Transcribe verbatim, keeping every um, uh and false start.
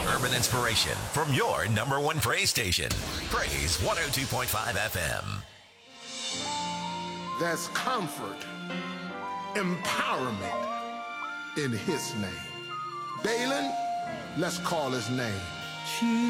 urban inspiration from your number one praise station. Praise one oh two point five F M. There's comfort, empowerment in his name. Dalen, let's call his name.